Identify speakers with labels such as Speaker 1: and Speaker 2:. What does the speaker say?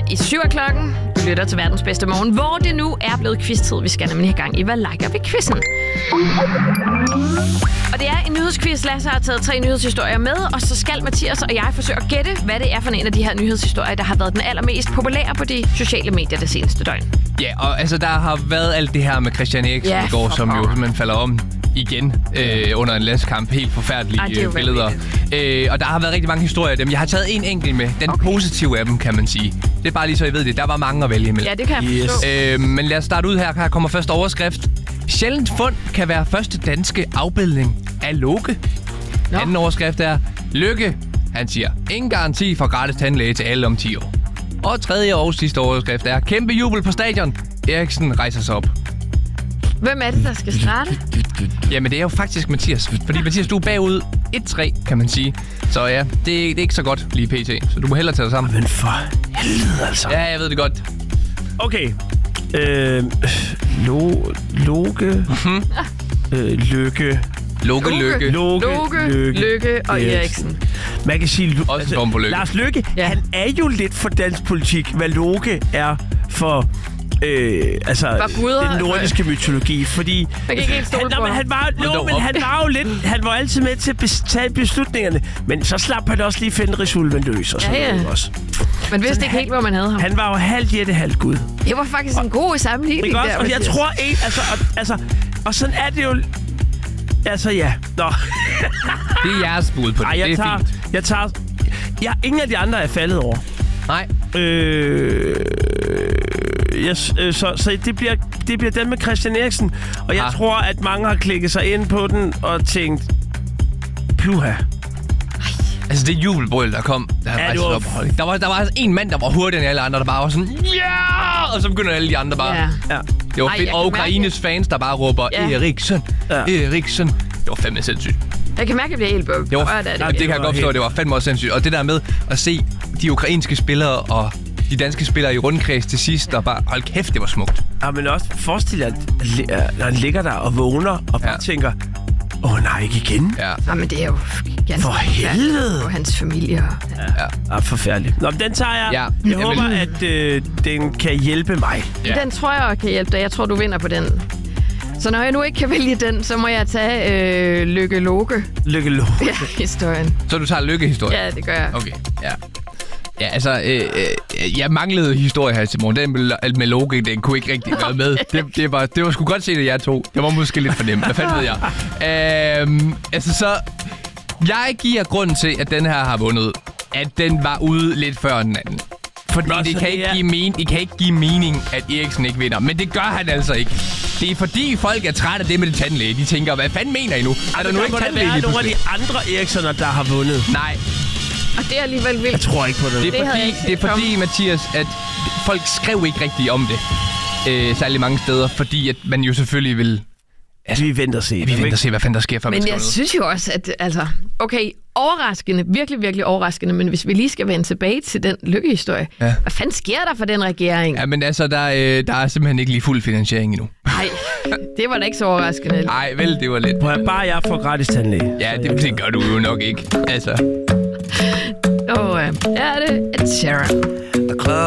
Speaker 1: I 7 af klokken. Du lytter til verdens bedste morgen, hvor det nu er blevet quiz-tid. Vi skal nemlig have gang i, hvad liker ved quizzen. Og det er en nyhedsquiz. Lasse har taget 3 nyhedshistorier med, og så skal Mathias og jeg forsøge at gætte, hvad det er for en af de her nyhedshistorier, der har været den allermest populære på de sociale medier det seneste døgn.
Speaker 2: Ja, og altså der har været alt det her med Christian Eriksen i går, som jo man falder om igen under en landskamp. Helt forfærdelige billeder. Og der har været rigtig mange historier af dem. Jeg har taget en enkelt med. Den positive af dem, kan man sige. Det er bare lige så I ved det. Der var mange at vælge imellem.
Speaker 1: Ja, det kan jeg forstå.
Speaker 2: Men lad os starte ud her. Her kommer første overskrift. Sjældent fund kan være første danske afbildning af Loke. Anden overskrift er Lykke. Han siger, ingen garanti for gratis tandlæge til alle om 10 år. Og tredje og sidste overskrift er kæmpe jubel på stadion. Eriksen rejser sig op.
Speaker 1: Hvem er det, der skal starte?
Speaker 2: Jamen, det er jo faktisk Mathias. Fordi Mathias, du er bagud 1-3, kan man sige. Så ja, det er ikke så godt lige pt. Så du må hellere tage dig sammen.
Speaker 3: Men for helvede, altså.
Speaker 2: Ja, jeg ved det godt.
Speaker 3: Okay. Loke. Lykke.
Speaker 1: Lykke og Eriksen.
Speaker 3: Man kan sige...
Speaker 2: Også en form for Lykke.
Speaker 3: Lars Løkke, han er jo lidt for dansk politik, hvad Loke er for... den nordiske mytologi, fordi han var altid med til at tage beslutningerne, men så slap han også lige Fenrisulven løs og sådan noget også.
Speaker 1: Man vidste ikke helt, hvor man havde ham.
Speaker 3: Han var jo halvt jætte, halvt gud.
Speaker 1: Det var faktisk en god sammenligning der.
Speaker 3: Og jeg tror ikke, og sådan er det jo. Altså ja. Nå.
Speaker 2: Det er jeres bud på det.
Speaker 3: Ingen af de andre er faldet over.
Speaker 2: Nej.
Speaker 3: Så det bliver den med Christian Eriksen. Og jeg tror, at mange har klikket sig ind på den og tænkt, puha.
Speaker 2: Altså det jubelbrøl, der kom, der var altså en mand, der var hurtigere end alle andre, der bare var sådan, ja! Og så begynder alle de andre bare. Ja. Det var fedt. Og Ukraines fans, der bare råber, Eriksen, Eriksen. Det var fandme sindssygt.
Speaker 1: Jeg kan mærke, at jeg bliver helt berørt af det.
Speaker 2: Det kan jeg godt forstå, det var fandme også sindssygt. Og det der med at se de ukrainske spillere og de danske spillere i rundkreds til sidst, der bare, hold kæft, det var smukt.
Speaker 3: Ja, men også forestil jer, at han ligger der og vågner og bare tænker, nej, ikke igen?
Speaker 1: Ja, men det er jo ganske
Speaker 3: for helvede.
Speaker 1: Og hans familie.
Speaker 3: Ja, forfærdeligt. Nå, men den tager jeg. Jeg håber, at den kan hjælpe mig.
Speaker 1: Den tror jeg kan hjælpe dig. Jeg tror, du vinder på den. Så når jeg nu ikke kan vælge den, så må jeg tage Lykke Loke.
Speaker 3: Lykke Loke.
Speaker 1: Ja, historien.
Speaker 2: Så du tager Lykke-historien?
Speaker 1: Ja, det gør jeg.
Speaker 2: Okay, ja. Ja, altså, jeg manglede historie her til morgen. Den med Loke, den kunne ikke rigtig være med. Det var sgu godt set, at jeg to. Det var måske lidt for nemt. Hvad fanden ved jeg? Jeg giver grunden til, at den her har vundet, at den var ude lidt før den anden. Fordi det kan ikke give mening, at Eriksen ikke vinder. Men det gør han altså ikke. Det er fordi folk er trætte af det med det tandlæge. De tænker, hvad fanden mener I nu? Er der nu ikke tandlæge lige
Speaker 3: pludselig? Der er nogle af de andre Eriksener, der har vundet.
Speaker 2: Nej.
Speaker 1: Og det er alligevel vildt.
Speaker 3: Jeg tror ikke på det.
Speaker 2: Det er fordi, Mathias, at folk skrev ikke rigtigt om det. Særlig mange steder. Fordi at man jo selvfølgelig vil...
Speaker 3: Altså, vi venter og se.
Speaker 2: Hvad fanden der sker, før
Speaker 1: men jeg synes jo også, at okay, overraskende, virkelig, virkelig overraskende, men hvis vi lige skal vende tilbage til den lykkehistorie, hvad fanden sker der for den regering?
Speaker 2: Ja, men altså, der er simpelthen ikke lige fuld finansiering endnu.
Speaker 1: Nej, det var da ikke så overraskende.
Speaker 2: Nej, vel, det var lidt.
Speaker 3: Bare jeg får gratis tandlæge.
Speaker 2: Ja, det gør du jo nok ikke. Altså.
Speaker 1: Her er det Ed Sheeran.